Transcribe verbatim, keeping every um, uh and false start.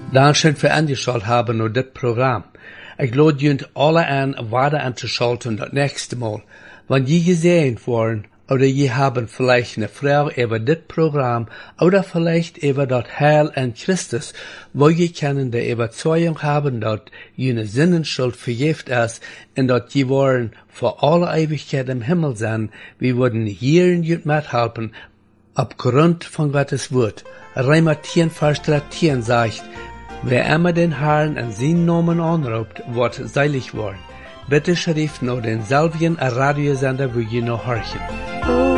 Dankeschön für angeschaut haben nur das Programm. Ich lade junt alle an, weiter anzuschalten das nächste Mal. Wenn je gesehen worden, oder je haben vielleicht eine Frau über das Programm, oder vielleicht über das Heil an Christus, wo je können der Überzeugung haben, dass jene Sinnenschuld vergift ist, und dass je wollen vor alle Ewigkeit im Himmel sein, wir würden hier in jut mithelfen, aufgrund von Gottes Wort. Römer zehn, Vers dreizehn sagt, wer immer den Herrn an seinen Namen anruft, wird selig worden. Bitte schrift nur denselben Radiosender, wo ihr noch horchen.